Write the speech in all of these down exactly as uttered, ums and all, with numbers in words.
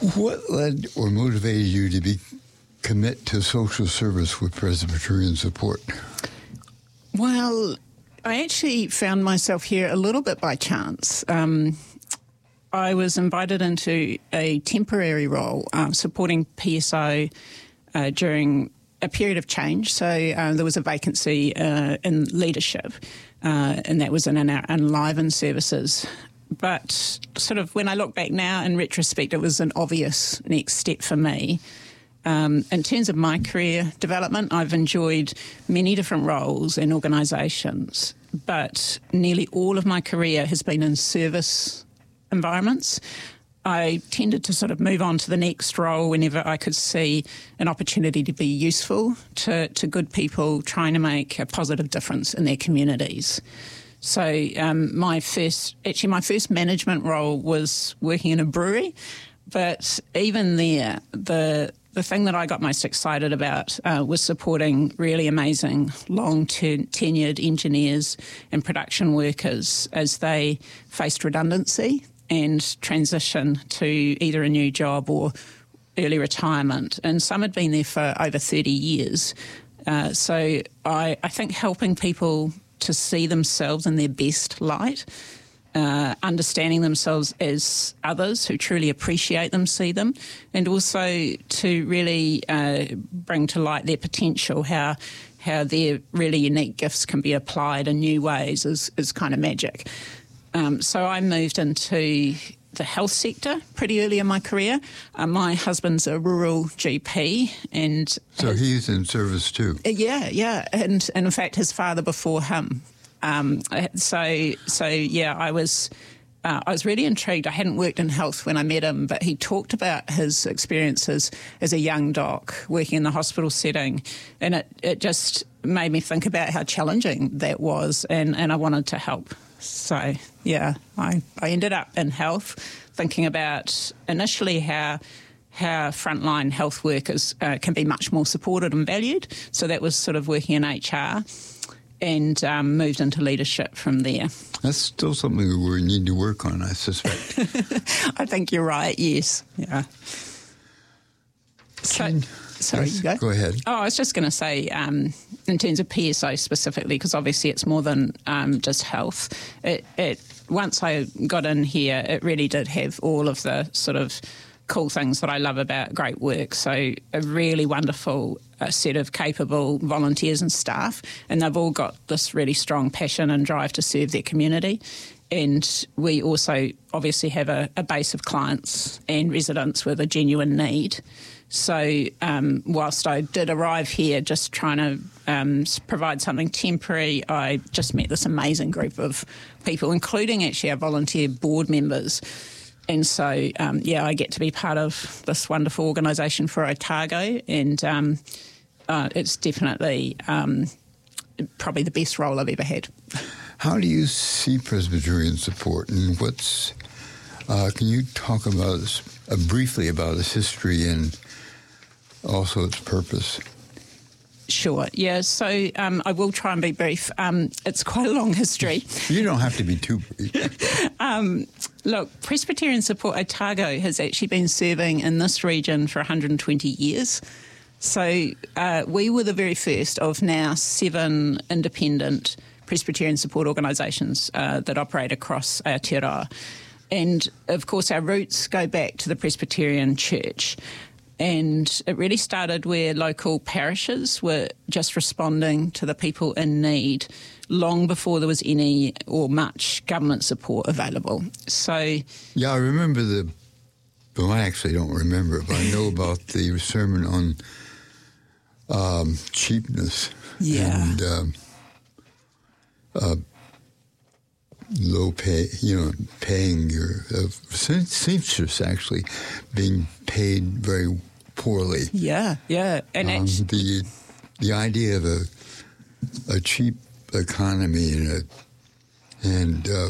What led or motivated you to be commit to social service with Presbyterian Support? Well, I actually found myself here a little bit by chance. Um, I was invited into a temporary role um, supporting P S O uh, during a period of change. So uh, there was a vacancy uh, in leadership, uh, and that was in our Enliven services. But sort of when I look back now, in retrospect, it was an obvious next step for me. Um, in terms of my career development, I've enjoyed many different roles in organisations, but nearly all of my career has been in service environments. I tended to sort of move on to the next role whenever I could see an opportunity to be useful to, to good people trying to make a positive difference in their communities. So um, my first, actually my first management role was working in a brewery, but even there, the the thing that I got most excited about uh, was supporting really amazing long-term tenured engineers and production workers as they faced redundancy and transition to either a new job or early retirement. And some had been there for over thirty years. Uh, so I, I think helping people to see themselves in their best light, uh, understanding themselves as others who truly appreciate them, see them, and also to really uh, bring to light their potential, how how their really unique gifts can be applied in new ways is, is kind of magic. Um, so I moved into the health sector pretty early in my career. Uh, my husband's a rural G P, and so his, he's in service too. Uh, yeah, yeah, and, and in fact, his father before him. Um, so, so yeah, I was. Uh, I was really intrigued. I hadn't worked in health when I met him, but he talked about his experiences as a young doc working in the hospital setting, and it, it just made me think about how challenging that was, and, and I wanted to help. So, yeah, I, I ended up in health, thinking about initially how how frontline health workers uh, can be much more supported and valued. So that was sort of working in H R, and um, moved into leadership from there. That's still something that we need to work on, I suspect. I think you're right, yes. Yeah. So, Can, sorry, yes, you go. Go ahead. Oh, I was just going to say, um, in terms of P S O specifically, because obviously it's more than um, just health, it, it once I got in here, it really did have all of the sort of cool things that I love about great work. So a really wonderful uh, set of capable volunteers and staff, and they've all got this really strong passion and drive to serve their community. And we also obviously have a, a base of clients and residents with a genuine need. So um, whilst I did arrive here just trying to um, provide something temporary, I just met this amazing group of people, including actually our volunteer board members. And so, um, yeah, I get to be part of this wonderful organisation for Otago, and um, uh, it's definitely um, probably the best role I've ever had. How do you see Presbyterian Support, and what's, uh, can you talk about this, uh, briefly about its history and also its purpose? Sure, yeah, so um, I will try and be brief. Um, it's quite a long history. You don't have to be too brief. um, look, Presbyterian Support Otago has actually been serving in this region for one hundred twenty years. So uh, we were the very first of now seven independent Presbyterian support organisations uh, that operate across Aotearoa. And, of course, our roots go back to the Presbyterian Church. And it really started where local parishes were just responding to the people in need long before there was any or much government support available. So, yeah, I remember the, well, I actually don't remember it, but I know about the sermon on um, cheapness yeah. and um, uh, low pay, you know, paying your uh, seamstress actually being paid very poorly. Yeah, yeah. And um, the the idea of a a cheap economy and a, and uh,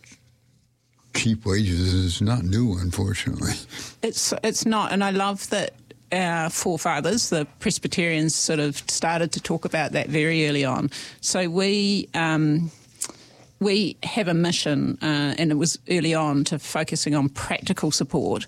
cheap wages is not new, unfortunately. It's it's not, and I love that our forefathers, the Presbyterians, sort of started to talk about that very early on. So we. Um, We have a mission, uh, and it was early on, to focusing on practical support